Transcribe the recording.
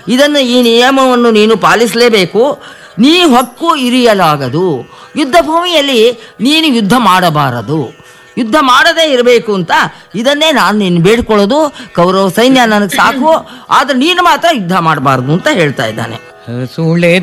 ಇದನ್ನು ಈ ನಿಯಮವನ್ನು ನೀನು ಪಾಲಿಸಲೇಬೇಕು. ನೀ ಹೊಕ್ಕು ಇರಿಯಲಾಗದು. ಯುದ್ಧ ಭೂಮಿಯಲ್ಲಿ ನೀನು ಯುದ್ಧ ಮಾಡಬಾರದು, ಯುದ್ಧ ಮಾಡದೇ ಇರಬೇಕು ಅಂತ ಇದನ್ನೇ ನಾನು ನಿನ್ನ ಬೇಡ್ಕೊಳ್ಳೋದು. ಕೌರವ ಸೈನ್ಯ ನನಗೆ ಸಾಕು, ಆದರೆ ನೀನು ಮಾತ್ರ ಯುದ್ಧ ಮಾಡಬಾರ್ದು ಅಂತ ಹೇಳ್ತಾ ಇದ್ದಾನೆ. ಸೂಳೆ